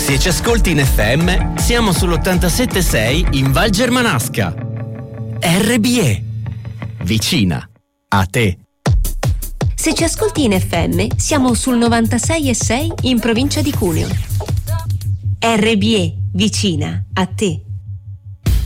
Se ci ascolti in FM, siamo sull'87.6 in Val Germanasca. RBE, vicina a te. Se ci ascolti in FM, siamo sul 96.6 in provincia di Cuneo. RBE, vicina a te.